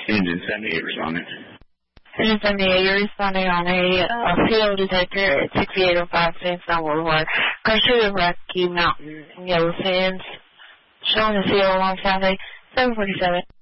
Engine 78 responding. Engine 78, you're responding on a field detector at 6805 Sandstone Boulevard. Crusher of Rocky Mountain in Yellow Sands. Showing the field alongside a 747.